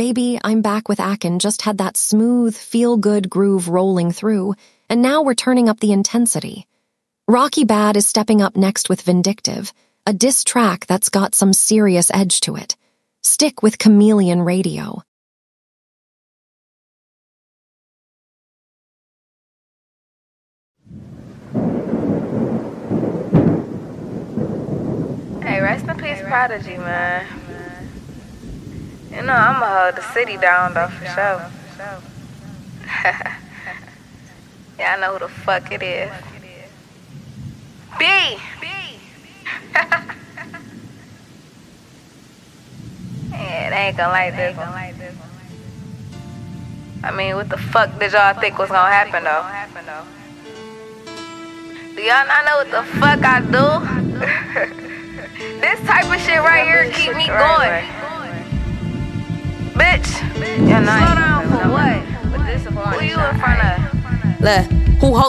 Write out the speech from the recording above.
Baby, I'm Back with Akin just had that smooth, feel-good groove rolling through, and now we're turning up the intensity. Rocky Bad is stepping up next with Vindictive, a diss track that's got some serious edge to it. Stick with Chameleon Radio. Hey, rest in peace, Prodigy, man. You know, I'ma hold the city down, though, for sure. Yeah, I know who the fuck it is. B! Yeah, they ain't gonna like this one. I mean, what the fuck did y'all think was gonna happen, though? Do y'all not know what the fuck I do? This type of shit right here keep me going. Bitch, slow down for what? Who you in front of? Look, who